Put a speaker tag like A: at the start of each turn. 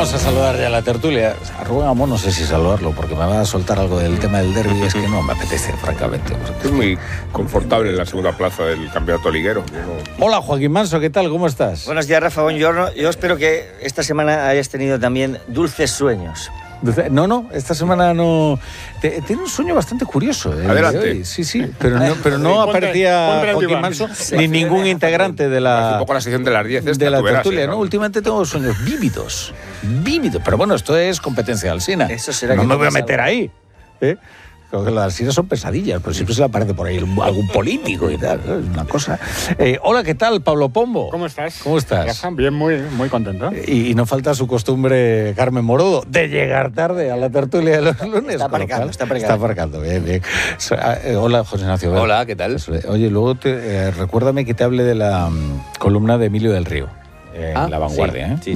A: Vamos a saludar ya a la tertulia. A Rubén Amón no sé si saludarlo, porque me va a soltar algo del tema del derbi, es que no me apetece, francamente.
B: Es muy confortable en la segunda plaza del campeonato liguero.
A: Hola, Joaquín Manso, ¿qué tal? ¿Cómo estás?
C: Buenos días, Rafa, buongiorno. Yo espero que esta semana hayas tenido también dulces sueños.
A: No, esta semana no. Tiene un sueño bastante curioso.
B: Adelante.
A: Sí, pero no aparecía Joaquín Manso ni ningún integrante de la.
B: Un poco la sección de las 10
A: de la tertulia, ¿no? Últimamente tengo sueños vívidos. Pero bueno, esto es competencia de Alsina.
C: Eso será
A: no
C: que
A: me
C: no
A: voy a
C: pasa
A: meter
C: algo.
A: ahí. Creo que las Alsinas son pesadillas, pero siempre se le aparece por ahí algún político y tal. Es una cosa. Hola, ¿qué tal, Pablo Pombo?
D: ¿Cómo estás?
A: ¿Cómo estás?
D: Rafa, bien, muy contento.
A: Y no falta su costumbre, Carmen Morodo, de llegar tarde a la tertulia de los lunes.
C: Está aparcando.
A: Bien. Hola, José Ignacio.
E: Hola, ¿qué tal?
A: Oye, luego recuérdame que te hable de la columna de Emilio del Río. La Vanguardia,
E: sí.